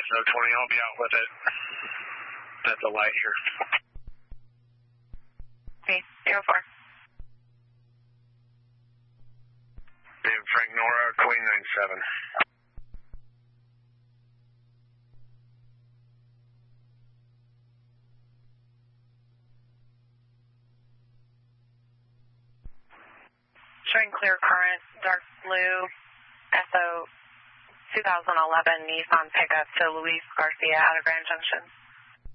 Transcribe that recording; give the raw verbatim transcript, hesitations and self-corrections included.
S O twenty, I'll be out with it at the light here. Okay, zero four. Dave Frank Nora, Queen nine seven. Showing clear current, dark blue, S O twenty eleven Nissan pickup to Luis Garcia out of Grand Junction.